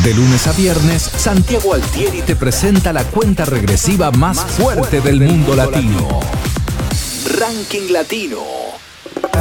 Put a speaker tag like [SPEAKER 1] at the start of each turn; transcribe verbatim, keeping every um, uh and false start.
[SPEAKER 1] De lunes a viernes, Santiago Altieri te presenta la cuenta regresiva más fuerte del mundo latino. Ranking Latino.